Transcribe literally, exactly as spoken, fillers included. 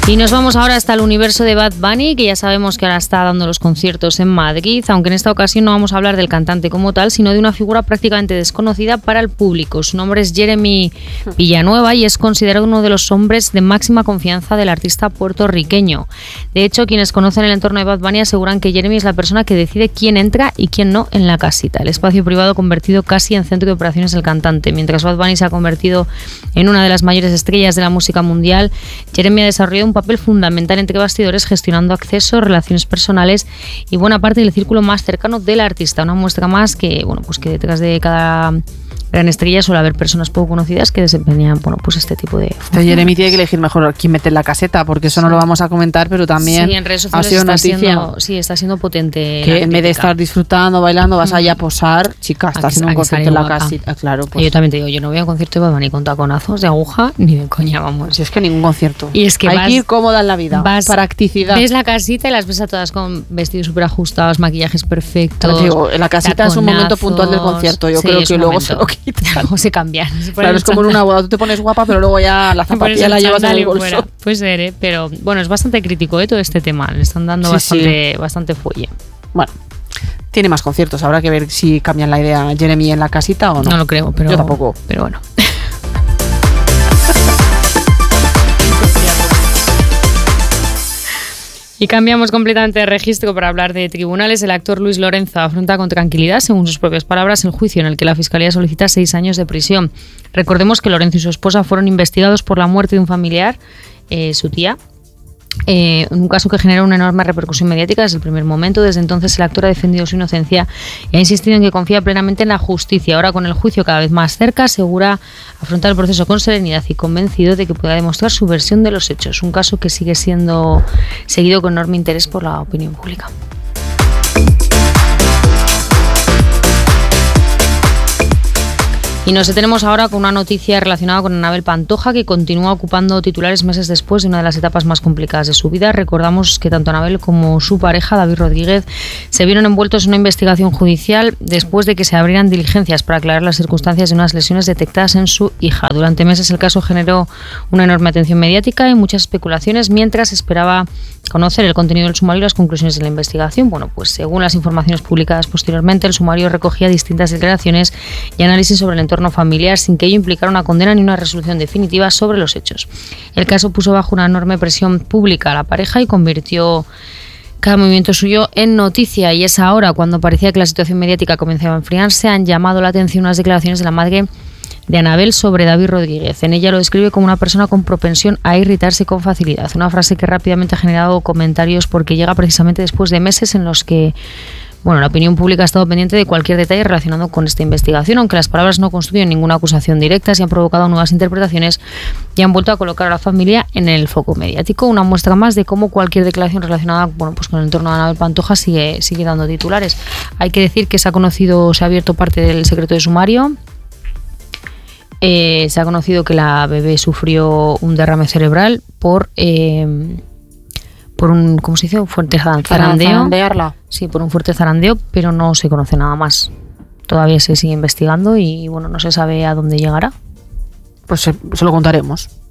Y nos vamos ahora hasta el universo de Bad Bunny, que ya sabemos que ahora está dando los conciertos en Madrid, aunque en esta ocasión no vamos a hablar del cantante como tal, sino de una figura prácticamente desconocida para el público. Su nombre es Jeremy Villanueva y es considerado uno de los hombres de máxima confianza del artista puertorriqueño. De hecho, quienes conocen el entorno de Bad Bunny aseguran que Jeremy es la persona que decide quién entra y quién no en la casita, el espacio privado convertido casi en centro de operaciones del cantante. Mientras Bad Bunny se ha convertido en una de las mayores estrellas de la música mundial, Jeremy ha desarrollado un papel fundamental entre bastidores, gestionando acceso, relaciones personales y buena parte del círculo más cercano del artista. Una muestra más que, bueno, pues que detrás de cada gran estrella suele haber personas poco conocidas que desempeñan, bueno, pues este tipo de funciones. Jeremy tiene que elegir mejor quién mete en la caseta, porque eso sí. No lo vamos a comentar, pero también sí, en redes ha sido está noticia. Siendo, sí, está siendo potente. Que en vez de estar disfrutando, bailando, vas allá a posar, chica, estás haciendo un concierto en la casita. Claro, pues. Yo también te digo, yo no voy a un concierto de Bad Bunny con taconazos de aguja ni de coña, vamos. Si es que ningún concierto. Y es que hay vas, que ir cómoda en la vida. Vas, practicidad. Ves la casita y las ves a todas con vestidos súper ajustados, maquillajes perfectos. Digo, en la casita es un momento puntual del concierto. Yo sí, creo que luego se lo quitan. Luego se cambian. Claro, es como en una boda, tú te pones guapa, pero luego ya la zapatilla la llevas en el bolso. Fuera. Puede ser, ¿eh? Pero bueno, es bastante crítico, ¿eh? Todo este tema. Le están dando sí, bastante, sí. bastante fuelle. Bueno, tiene más conciertos. Habrá que ver si cambian la idea Jeremy en la casita o no. No lo creo, pero yo tampoco. Pero bueno. Y cambiamos completamente de registro para hablar de tribunales. El actor Luis Lorenzo afronta con tranquilidad, según sus propias palabras, el juicio en el que la Fiscalía solicita seis años de prisión. Recordemos que Lorenzo y su esposa fueron investigados por la muerte de un familiar, eh, su tía, Eh, un caso que generó una enorme repercusión mediática desde el primer momento. Desde entonces el actor ha defendido su inocencia y ha insistido en que confía plenamente en la justicia. Ahora, con el juicio cada vez más cerca, asegura afrontar el proceso con serenidad y convencido de que pueda demostrar su versión de los hechos. Un caso que sigue siendo seguido con enorme interés por la opinión pública. Y nos detenemos ahora con una noticia relacionada con Anabel Pantoja, que continúa ocupando titulares meses después de una de las etapas más complicadas de su vida. Recordamos que tanto Anabel como su pareja, David Rodríguez, se vieron envueltos en una investigación judicial después de que se abrieran diligencias para aclarar las circunstancias de unas lesiones detectadas en su hija. Durante meses el caso generó una enorme atención mediática y muchas especulaciones, mientras esperaba conocer el contenido del sumario y las conclusiones de la investigación. Bueno, pues según las informaciones publicadas posteriormente, el sumario recogía distintas declaraciones y análisis sobre el entorno familiar, sin que ello implicara una condena ni una resolución definitiva sobre los hechos. El caso puso bajo una enorme presión pública a la pareja y convirtió cada movimiento suyo en noticia, y es ahora, cuando parecía que la situación mediática comenzaba a enfriarse, han llamado la atención unas declaraciones de la madre de Anabel sobre David Rodríguez. En ella lo describe como una persona con propensión a irritarse con facilidad, una frase que rápidamente ha generado comentarios porque llega precisamente después de meses en los que Bueno, la opinión pública ha estado pendiente de cualquier detalle relacionado con esta investigación, aunque las palabras no constituyen ninguna acusación directa, se han provocado nuevas interpretaciones y han vuelto a colocar a la familia en el foco mediático. Una muestra más de cómo cualquier declaración relacionada, bueno, pues con el entorno de Anabel Pantoja sigue, sigue dando titulares. Hay que decir que se ha conocido, se ha abierto parte del secreto de sumario. Eh, se ha conocido que la bebé sufrió un derrame cerebral por... Eh, por un, ¿cómo se dice? Un fuerte zarandeo. Zarandearla. Sí, por un fuerte zarandeo, pero no se conoce nada más. Todavía se sigue investigando y bueno, no se sabe a dónde llegará. Pues se, se lo contaremos.